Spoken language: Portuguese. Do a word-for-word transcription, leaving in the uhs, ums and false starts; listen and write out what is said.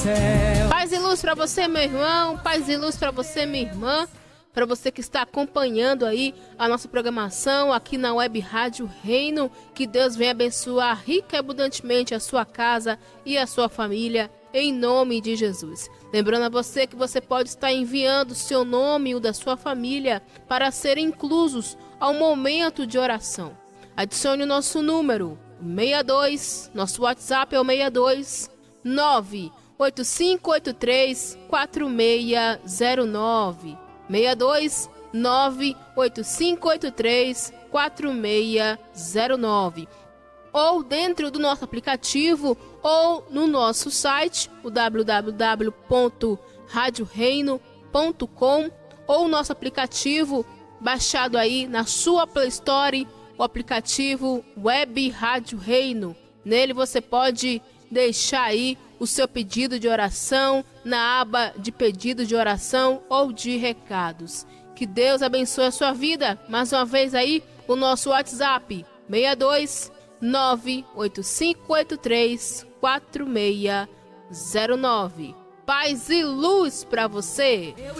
céu. Paz e luz para você, meu irmão. Paz e luz para você, minha irmã. Para você que está acompanhando aí a nossa programação aqui na Web Rádio Reino. Que Deus venha abençoar rica e abundantemente a sua casa e a sua família, em nome de Jesus. Lembrando a você que você pode estar enviando o seu nome e o da sua família para serem inclusos ao momento de oração. Adicione o nosso número sessenta e dois, nosso WhatsApp é o sessenta e dois, nove oito cinco oito três quatro seis zero nove. sessenta e dois, nove oito cinco oito três quatro seis zero nove. Ou dentro do nosso aplicativo ou no nosso site, o w w w ponto rádio reino ponto com, ou o nosso aplicativo baixado aí na sua Play Store, o aplicativo Web Rádio Reino. Nele você pode deixar aí o seu pedido de oração na aba de pedido de oração ou de recados. Que Deus abençoe a sua vida. Mais uma vez aí, o nosso WhatsApp sessenta e dois, nove oito cinco oito três quatro seis zero nove. Paz e luz para você.